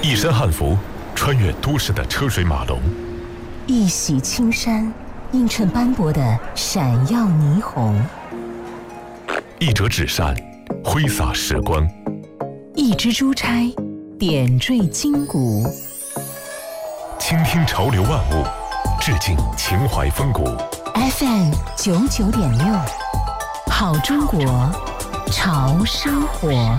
一身汉服，穿越都市的车水马龙； 一袭青衫，映衬斑驳的闪耀霓虹； 一折纸扇，挥洒时光； 一支珠钗，点缀筋骨。 倾听潮流万物，致敬情怀风骨。 FM 99.6，好中国，潮生活。